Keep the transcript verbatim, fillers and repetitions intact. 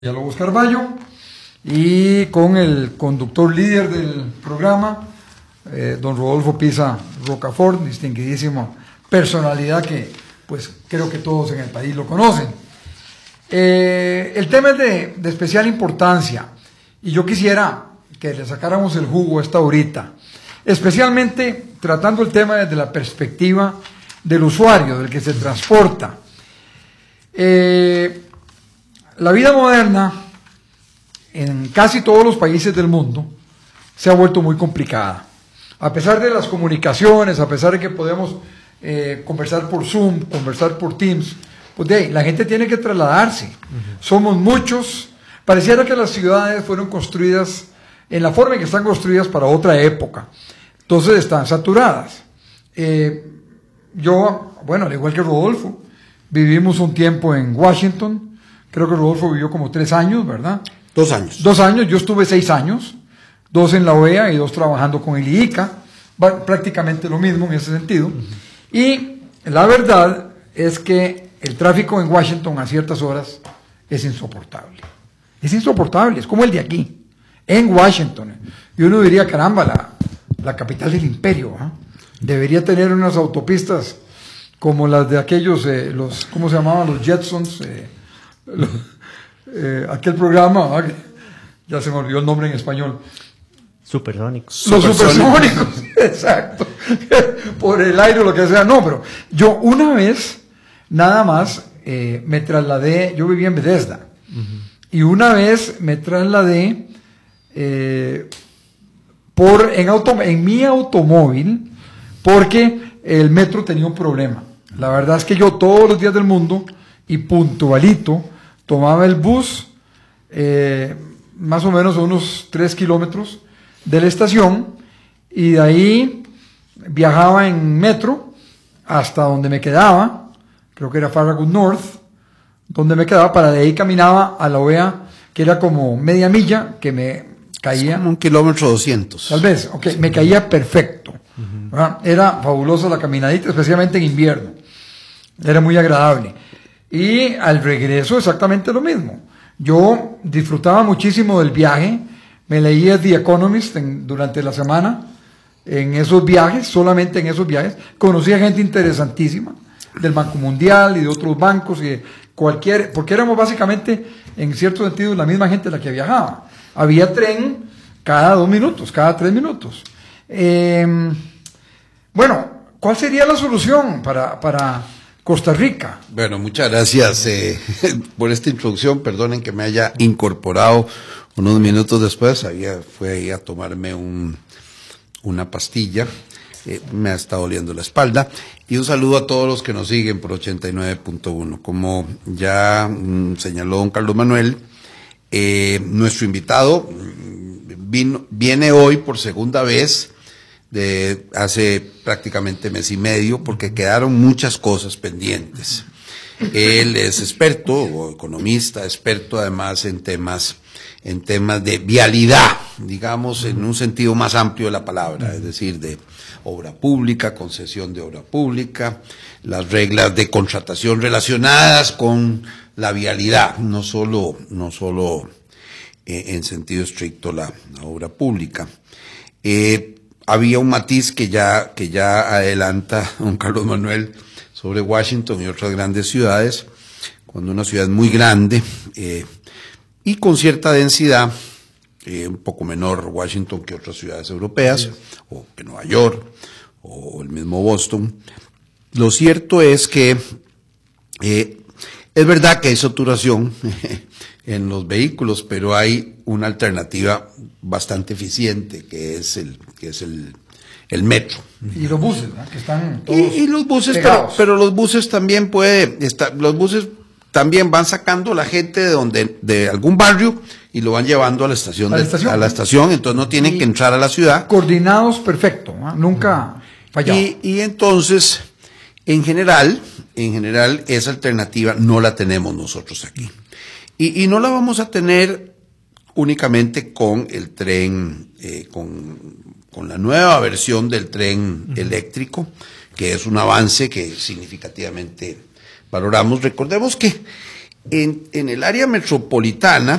Villalobos Carballo y con el conductor líder del programa, eh, don Rodolfo Pisa Rocafort, distinguidísima personalidad que pues creo que todos en el país lo conocen. Eh, el tema es de, de especial importancia y yo quisiera que le sacáramos el jugo a esta horita, especialmente tratando el tema desde la perspectiva del usuario, del que se transporta. Eh, La vida moderna en casi todos los países del mundo se ha vuelto muy complicada. A pesar de las comunicaciones, a pesar de que podemos eh, conversar por Zoom, conversar por Teams, pues de ahí, la gente tiene que trasladarse. Uh-huh. Somos muchos. Pareciera que las ciudades fueron construidas en la forma en que están construidas para otra época. Entonces están saturadas. Eh, yo, bueno, al igual que Rodolfo, vivimos un tiempo en Washington. Creo que Rodolfo vivió como tres años, ¿verdad? Dos años. Dos años, yo estuve seis años, dos en la O E A y dos trabajando con el I I C A, prácticamente lo mismo en ese sentido. Uh-huh. Y la verdad es que el tráfico en Washington a ciertas horas es insoportable. Es insoportable, es como el de aquí, en Washington. Y uno diría, caramba, la, la capital del imperio, ¿eh? Debería tener unas autopistas como las de aquellos, eh, los, ¿cómo se llamaban? Los Jetsons, eh, Lo, eh, aquel programa, ¿ah? Ya se me olvidó el nombre en español. Supersónicos. Los supersónicos, exacto. Por el aire o lo que sea. No, pero yo una vez, nada más, eh, me trasladé, yo vivía en Bethesda, uh-huh. y una vez me trasladé eh, por, en, auto, en mi automóvil, porque el metro tenía un problema. La verdad es que yo todos los días del mundo, y puntualito, tomaba el bus eh, más o menos a unos tres kilómetros de la estación y de ahí viajaba en metro hasta donde me quedaba, creo que era Farragut North, donde me quedaba, para de ahí caminaba a la O E A, que era como media milla, que me caía... Es como un kilómetro doscientos. Tal vez, ok, sí. Me caía perfecto. Uh-huh. Era fabulosa la caminadita, especialmente en invierno. Era muy agradable. Y al regreso exactamente lo mismo. Yo disfrutaba muchísimo del viaje, me leía The Economist en, durante la semana, en esos viajes, solamente en esos viajes, conocía gente interesantísima, del Banco Mundial y de otros bancos, y de cualquier, porque éramos básicamente, en cierto sentido, la misma gente la que viajaba. Había tren cada dos minutos, cada tres minutos. Eh, bueno, ¿cuál sería la solución para... para Costa Rica? Bueno, muchas gracias eh, por esta introducción. Perdonen que me haya incorporado unos minutos después. Había, fue ahí a tomarme un, una pastilla. Eh, me ha estado doliendo la espalda. Y un saludo a todos los que nos siguen por ochenta y nueve punto uno. Como ya mm, señaló don Carlos Manuel, eh, nuestro invitado vino, viene hoy por segunda vez, de hace prácticamente mes y medio, porque quedaron muchas cosas pendientes. Él es experto, o economista, experto además en temas, en temas de vialidad, digamos, en un sentido más amplio de la palabra, es decir, de obra pública, concesión de obra pública, las reglas de contratación relacionadas con la vialidad, no solo, no solo eh, en sentido estricto la, la obra pública. Eh, Había un matiz que ya, que ya adelanta don Carlos Manuel sobre Washington y otras grandes ciudades, cuando una ciudad es muy grande eh, y con cierta densidad, eh, un poco menor Washington que otras ciudades europeas, sí, o que Nueva York, o el mismo Boston. Lo cierto es que eh, es verdad que hay saturación en los vehículos, pero hay una alternativa bastante eficiente, que es el que es el, el metro. Y los buses, ¿no? Que están todos y, y los buses, pero, pero los buses también puede, estar, los buses también van sacando la gente de donde, de algún barrio y lo van llevando a la estación, a la de, estación, a la estación entonces no tienen y que entrar a la ciudad. Coordinados, perfecto, ¿no? Nunca fallado. Y, y entonces, en general, en general, esa alternativa no la tenemos nosotros aquí. Y, y no la vamos a tener únicamente con el tren, eh, con, con la nueva versión del tren uh-huh. eléctrico, que es un avance que significativamente valoramos. Recordemos que En, en el área metropolitana